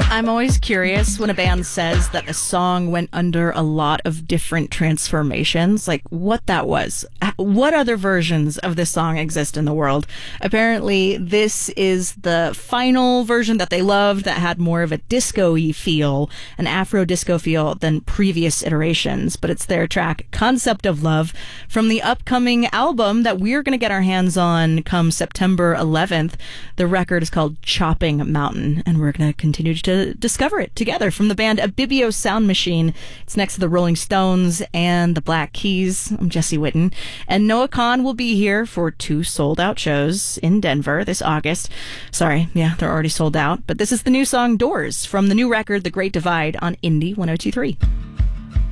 I'm always curious when a band says that a song went under a lot of different transformations, like what that was. What other versions of this song exist in the world? Apparently, this is the final version that they loved that had more of a disco-y feel, an Afro-disco feel than previous iterations, but it's their track Concept of Love from the upcoming album that we're going to get our hands on come September 11th. The record is called Chopping Mountain, and we're going to continue to discover it together from the band Abibio Sound Machine. It's next to the Rolling Stones and the Black Keys. I'm Jesse Witten, and Noah Kahan will be here for 2 sold-out shows in Denver this August. Sorry, yeah, they're already sold out, but this is the new song Doors from the new record The Great Divide on Indie 102.3.